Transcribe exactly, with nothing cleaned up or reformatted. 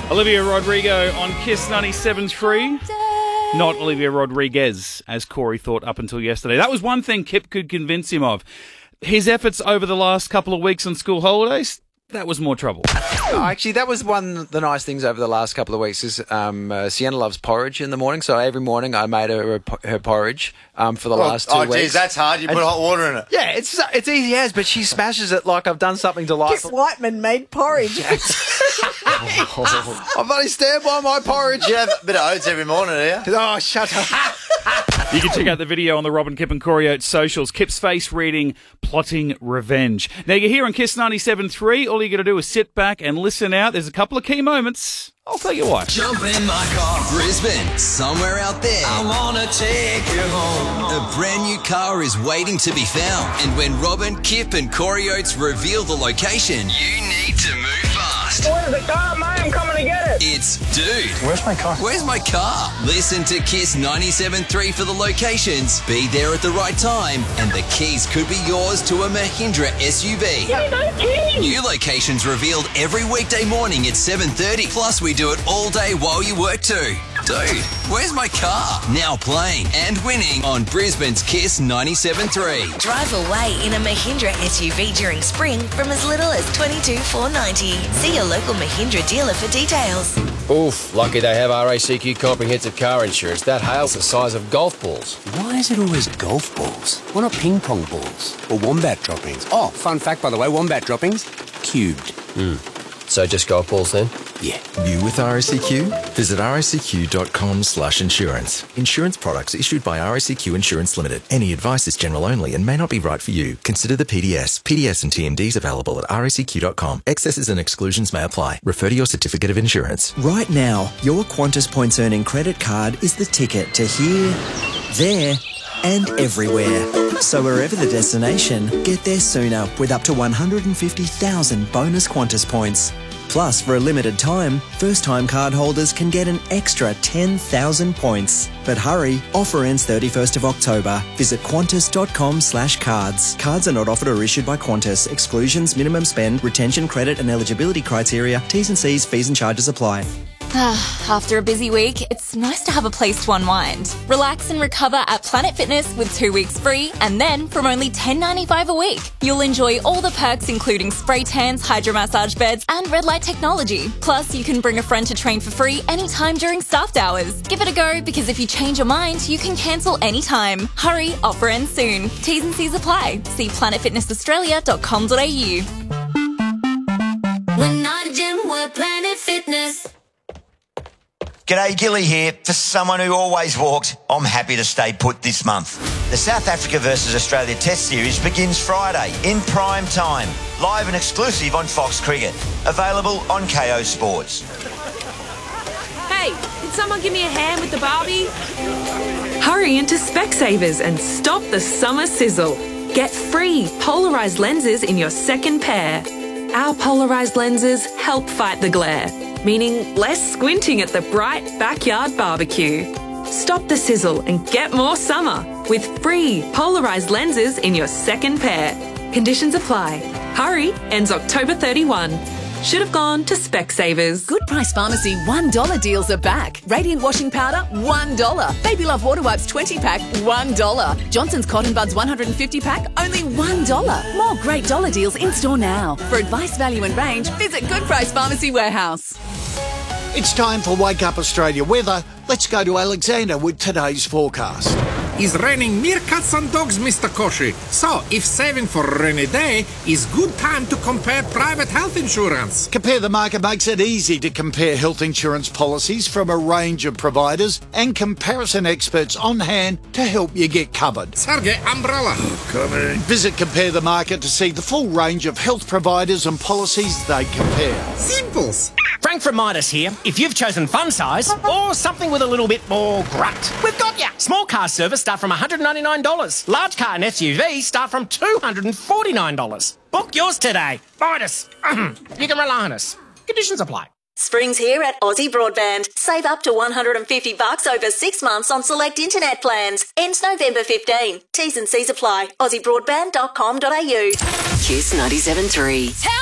Olivia Rodrigo on Kiss ninety-seven point three. Not Olivia Rodriguez, as Corey thought up until yesterday. That was one thing Kip could convince him of. His efforts over the last couple of weeks on school holidays, that was more trouble. Oh, actually, that was one of the nice things over the last couple of weeks is um, uh, Sienna loves porridge in the morning, so every morning I made her her porridge um, for the Oh, last two oh, weeks. geez, that's hard. You put hot water in it. Yeah, it's it's easy as, but she smashes it like I've done something delightful. Kiss Whiteman made porridge. I've only stand by my porridge. You have a bit of oats every morning, do you? Oh, shut up. You can check out the video on the Robin, Kip and Corey Oates socials. Kip's face reading Plotting Revenge. Now, you're here on Kiss ninety-seven point three. All you got to do is sit back and listen out. There's a couple of key moments. I'll tell you what. Jump in my car, Brisbane, somewhere out there. I wanna take you home. A brand new car is waiting to be found. And when Robin, Kip and Corey Oates reveal the location, you need to move fast. Where's the car, mate? I'm coming to get it. It's Dude. Where's my car? Where's my car? Listen to Kiss ninety-seven point three for the locations. Be there at the right time. And the keys could be yours to a Mahindra S U V. Give me those keys. New locations revealed every weekday morning at seven thirty. Plus, we do it all day while you work too. Dude, where's my car? Now playing and winning on Brisbane's Kiss ninety-seven point three. Drive away in a Mahindra S U V during spring from as little as twenty-two thousand four hundred ninety dollars. See your local Mahindra dealer for details. Oof, lucky they have R A C Q comprehensive car insurance. That hail's the size of golf balls. Why is it always golf balls? Why not ping pong balls? Or wombat droppings? Oh, fun fact, by the way, wombat droppings, cubed. Hmm. So just golf balls then? Yeah. You with R A C Q? Visit r a c q dot com slash insurance. Insurance products issued by R A C Q Insurance Limited. Any advice is general only and may not be right for you. Consider the P D S. P D S and T M Ds available at r a c q dot com. Excesses and exclusions may apply. Refer to your certificate of insurance. Right now, your Qantas Points Earning credit card is the ticket to here, there, and everywhere. So wherever the destination, get there sooner with up to one hundred fifty thousand bonus Qantas points. Plus, for a limited time, first-time card holders can get an extra ten thousand points. But hurry, offer ends thirty-first of October. Visit qantas dot com slash cards. Cards are not offered or issued by Qantas. Exclusions, minimum spend, retention, credit and eligibility criteria, T's and C's, fees and charges apply. After a busy week, it's nice to have a place to unwind. Relax and recover at Planet Fitness with two weeks free, and then from only ten dollars ninety-five a week, you'll enjoy all the perks including spray tans, hydromassage beds, and red light technology. Plus, you can bring a friend to train for free anytime during staffed hours. Give it a go, because if you change your mind, you can cancel anytime. Hurry, offer ends soon. T's and C's apply. See planet fitness australia dot com dot a u. We're not a gym, we're Planet Fitness. G'day, Gilly here. For someone who always walked, I'm happy to stay put this month. The South Africa versus Australia Test Series begins Friday in prime time. Live and exclusive on Fox Cricket. Available on K O Sports. Hey, can someone give me a hand with the Barbie? Hurry into Specsavers and stop the summer sizzle. Get free polarised lenses in your second pair. Our polarised lenses help fight the glare, meaning less squinting at the bright backyard barbecue. Stop the sizzle and get more summer with free polarised lenses in your second pair. Conditions apply. Hurry, ends October thirty-first. Should have gone to Specsavers. Good Price Pharmacy one dollar deals are back. Radiant washing powder, one dollar. Baby Love water wipes twenty pack, one dollar. Johnson's Cotton Buds one hundred fifty pack, only one dollar. More great dollar deals in store now. For advice, value and range, visit Good Price Pharmacy Warehouse. It's time for Wake Up Australia weather. Let's go to Alexander with today's forecast. It's raining meerkats and dogs, Mister Koshi. So, if saving for a rainy day is good time to compare private health insurance. Compare the Market makes it easy to compare health insurance policies from a range of providers and comparison experts on hand to help you get covered. Sergey, umbrella. Coming. Visit Compare the Market to see the full range of health providers and policies they compare. Simples. Frank from Midas here. If you've chosen fun size or something with a little bit more grunt, we've got ya. Small car service start from one hundred ninety-nine dollars. Large car and S U V start from two hundred forty-nine dollars. Book yours today. Midas. You can rely on us. Conditions apply. Spring's here at Aussie Broadband. Save up to one hundred fifty bucks over six months on select internet plans. Ends November fifteenth. T's and C's apply. aussie broadband dot com dot a u. Kiss ninety-seven point three.